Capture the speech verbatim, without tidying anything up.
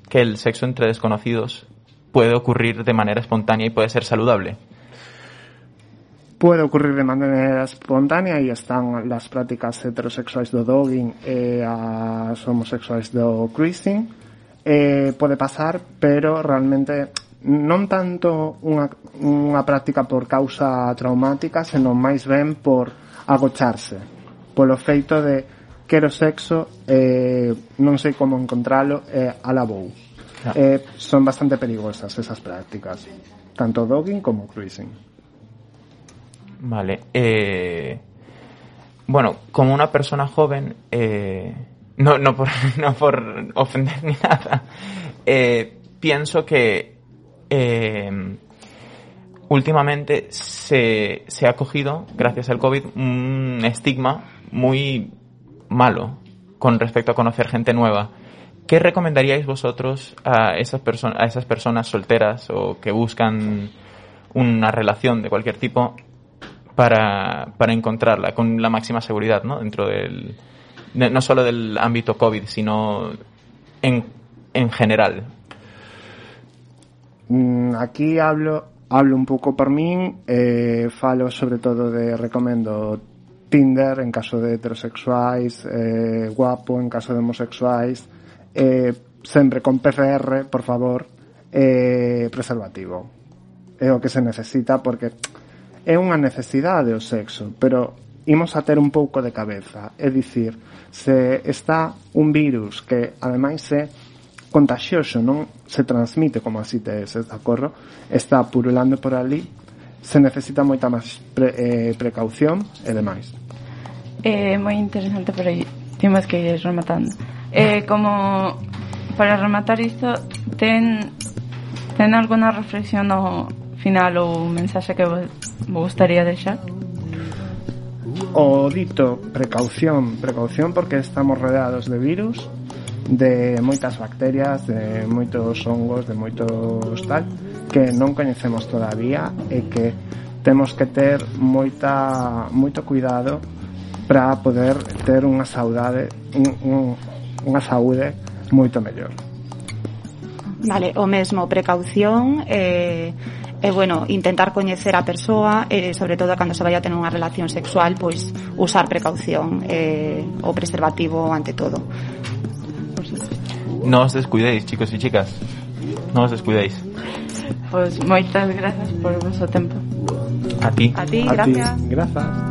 que el sexo entre desconocidos puede ocurrir de manera espontánea y puede ser saludable. Puede ocurrir de maneira espontánea e están las prácticas heterosexuais do dogging e as homosexuais do cruising. Eh, pode pasar, pero realmente non tanto unha, unha práctica por causa traumática, senón máis ben por agocharse, polo feito de quero sexo, eh, non sei como encontralo, e eh, alabou. Ah. Eh, son bastante perigosas esas prácticas, tanto dogging como cruising. Vale. Eh, bueno, como una persona joven, eh, no, no, por, no por ofender ni nada, eh, pienso que eh, últimamente se, se ha cogido, gracias al COVID, un estigma muy malo con respecto a conocer gente nueva. ¿Qué recomendaríais vosotros a esas, perso- a esas personas solteras o que buscan una relación de cualquier tipo para, para encontrarla con la máxima seguridad, ¿no? Dentro del, de, no solo del ámbito COVID, sino en, en general? Aquí hablo hablo un pouco por min, eh, falo sobre todo de recomendo Tinder en caso de heterosexuais, eh, Guapo en caso de homosexuais, eh, sempre con P C R, por favor, eh, preservativo. É o que se necesita porque é unha necesidade o sexo, pero imos a ter un pouco de cabeza, é dicir, se está un virus que ademais é contagioso, non se transmite como as I T S, de acordo? Está purulando por ali, se necesita moita máis pre, eh, precaución e demais. É eh, moi interesante, pero temos que ir rematando. Eh, como para rematar isto, ten ten alguna reflexión no final ou mensaxe que vos gustaría deixar? O dito, precaución, precaución porque estamos rodeados de virus, de moitas bacterias, de moitos hongos, de moitos tal, que non coñecemos todavía e que temos que ter moita moito cuidado para poder ter unha saudade, un, un, unha saúde moito mellor. Vale, o mesmo, precaución e, e bueno, intentar coñecer a persoa e sobre todo cando se vai a tener unha relación sexual, pois usar precaución e o preservativo ante todo. No os descuidéis, chicos y chicas. No os descuidéis. Pois moitas grazas por o vosso tempo. A ti. A ti, a gracias. Ti, grazas.